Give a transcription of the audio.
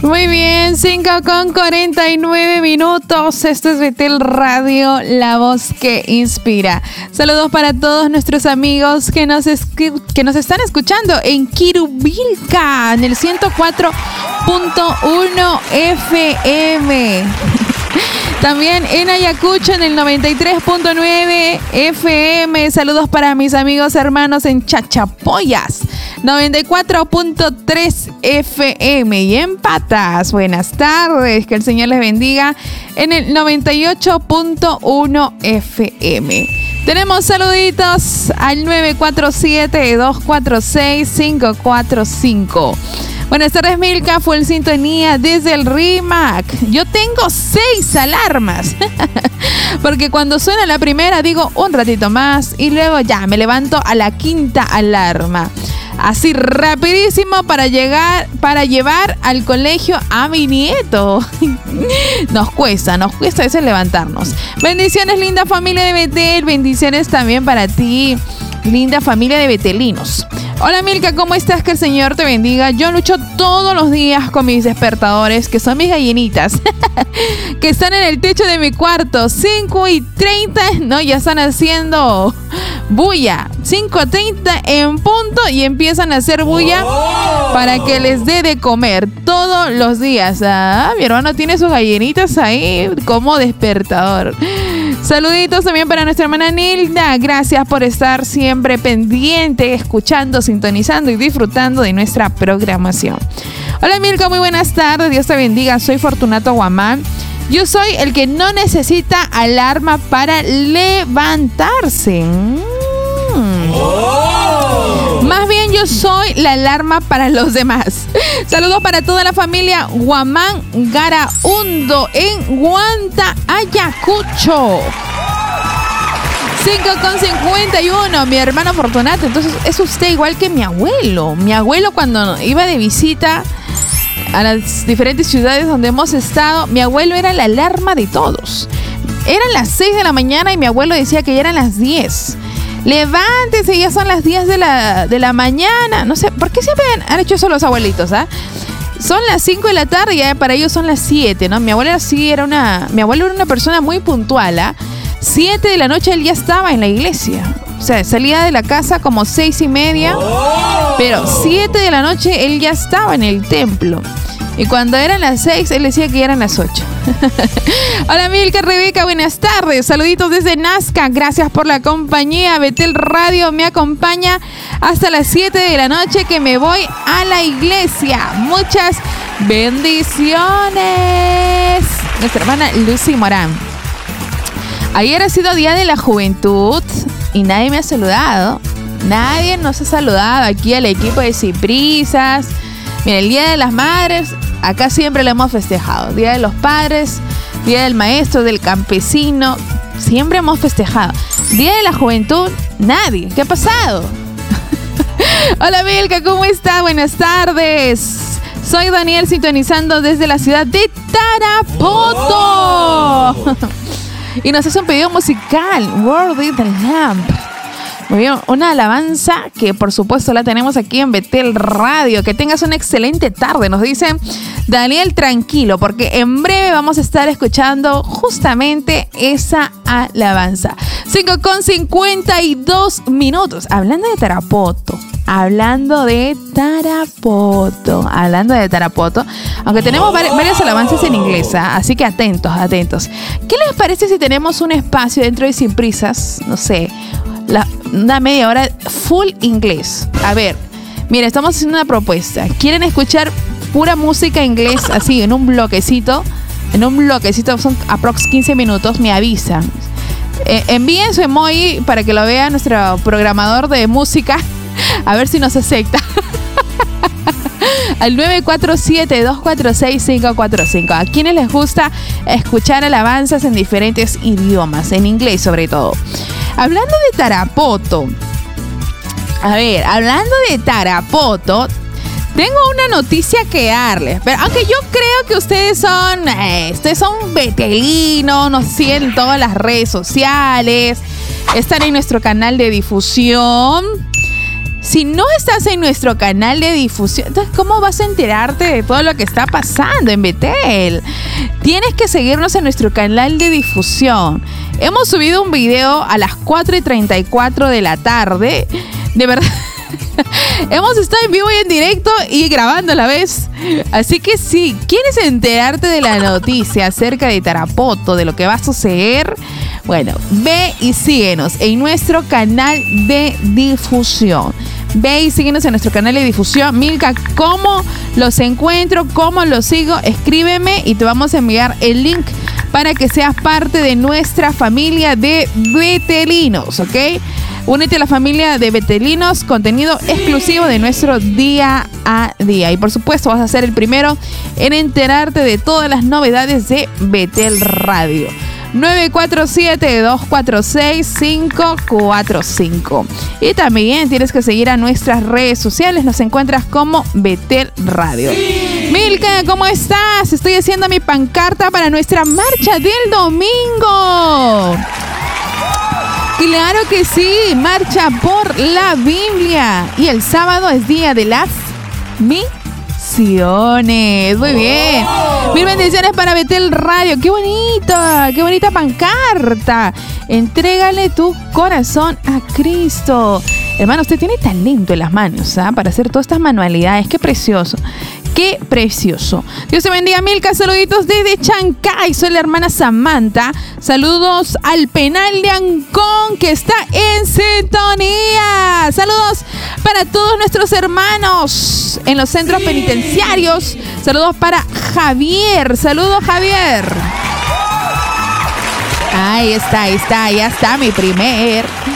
Muy bien, 5:49. Esto es Betel Radio, la voz que inspira. Saludos para todos nuestros amigos que nos están escuchando en Quirubilca, en el 104.1 FM. También en Ayacucho, en el 93.9 FM. Saludos para mis amigos hermanos en Chachapoyas, 94.3 FM. Y en Patas, buenas tardes, que el Señor les bendiga, en el 98.1 FM. Tenemos saluditos al 947-246-545. Buenas tardes, Milka, fue el sintonía desde el RIMAC. Yo tengo 6 alarmas. Porque cuando suena la primera digo un ratito más y luego ya me levanto a la 5ª alarma. Así rapidísimo para llevar al colegio a mi nieto. Nos cuesta a veces levantarnos. Bendiciones, linda familia de Betel. Bendiciones también para ti, linda familia de betelinos. Hola, Milka, ¿cómo estás? Que el Señor te bendiga. Yo lucho todos los días con mis despertadores, que son mis gallinitas, que están en el techo de mi cuarto. 5:30, no, ya están haciendo bulla. 5:30 en punto y empiezan a hacer bulla para que les dé de comer todos los días. Mi hermano tiene sus gallinitas ahí como despertador. Saluditos también para nuestra hermana Nilda. Gracias por estar siempre pendiente, escuchando, sintonizando y disfrutando de nuestra programación. Hola, Milka, muy buenas tardes. Dios te bendiga. Soy Fortunato Guamán. Yo soy el que no necesita alarma para levantarse. Más bien yo soy la alarma para los demás. Saludos para toda la familia Guamán Garaundo en Huanta, Ayacucho. 5:51, mi hermano Fortunato. Entonces es usted igual que mi abuelo. Mi abuelo, cuando iba de visita a las diferentes ciudades donde hemos estado, mi abuelo era la alarma de todos. Eran las 6 de la mañana y mi abuelo decía que ya eran las 10. Levántese, ya son las 10 de la mañana. No sé, ¿por qué siempre han hecho eso los abuelitos? Son las 5 de la tarde y ya para ellos son las 7, ¿no? Mi abuelo era una persona muy puntual, 7 de la noche él ya estaba en la iglesia. O sea, salía de la casa como 6:30, pero 7 de la noche él ya estaba en el templo. Y cuando eran las 6, él decía que ya eran las 8. Hola, Milka, Rebeca, buenas tardes. Saluditos desde Nazca. Gracias por la compañía. Betel Radio me acompaña hasta las 7 de la noche que me voy a la iglesia. Muchas bendiciones. Nuestra hermana Lucy Morán. Ayer ha sido Día de la Juventud y nadie me ha saludado. Nadie nos ha saludado aquí al equipo de Ciprisas. Mira, el Día de las Madres, acá siempre lo hemos festejado. Día de los Padres, Día del Maestro, del Campesino, siempre hemos festejado. Día de la Juventud, nadie. ¿Qué ha pasado? Hola, Milka, ¿cómo está? Buenas tardes. Soy Daniel, sintonizando desde la ciudad de Tarapoto. Y nos hace un pedido musical, Worthy the Lamp. Muy bien, una alabanza que por supuesto la tenemos aquí en Betel Radio. Que tengas una excelente tarde, nos dice Daniel, tranquilo, porque en breve vamos a estar escuchando justamente esa alabanza. 5:52. Hablando de Tarapoto, aunque tenemos varias alabanzas en inglés, así que atentos. ¿Qué les parece si tenemos un espacio dentro de Sin Prisas? No sé, una media hora full inglés. A ver, mira, estamos haciendo una propuesta. ¿Quieren escuchar pura música inglés así en un bloquecito? Son aprox 15 minutos, me avisan. Envíen su emoji para que lo vea nuestro programador de música. A ver si nos acepta. Al 947-246-545. A quienes les gusta escuchar alabanzas en diferentes idiomas, en inglés sobre todo. Hablando de Tarapoto, tengo una noticia que darles. Pero aunque yo creo que ustedes son betelinos, nos siguen en todas las redes sociales, están en nuestro canal de difusión. Si no estás en nuestro canal de difusión, entonces ¿cómo vas a enterarte de todo lo que está pasando en Betel? Tienes que seguirnos en nuestro canal de difusión. Hemos subido un video a las 4:34 de la tarde. De verdad, hemos estado en vivo y en directo y grabando a la vez. Así que si quieres enterarte de la noticia acerca de Tarapoto, de lo que va a suceder, bueno, ve y síguenos en nuestro canal de difusión. Ve y síguenos en nuestro canal de difusión. Milka, ¿cómo los encuentro? ¿Cómo los sigo? Escríbeme y te vamos a enviar el link para que seas parte de nuestra familia de betelinos, ¿ok? Únete a la familia de betelinos, contenido exclusivo de nuestro día a día. Y por supuesto vas a ser el primero en enterarte de todas las novedades de Betel Radio. 947-246-545. Y también tienes que seguir a nuestras redes sociales. Nos encuentras como Betel Radio. Sí. Milka, ¿cómo estás? Estoy haciendo mi pancarta para nuestra marcha del domingo. Claro que sí, marcha por la Biblia. Y el sábado es día de las misiones. Muy bien. Mil bendiciones para Betel Radio. Qué bonita pancarta. Entrégale tu corazón a Cristo. Hermano, usted tiene talento en las manos, ¿ah? Para hacer todas estas manualidades. Qué precioso. Qué precioso. Dios te bendiga, Milka. Saluditos desde Chancay. Soy la hermana Samantha. Saludos al penal de Ancón que está en sintonía. Saludos para todos nuestros hermanos en los centros penitenciarios. Saludos para Javier. Saludos, Javier. Ahí está. Ya está mi primer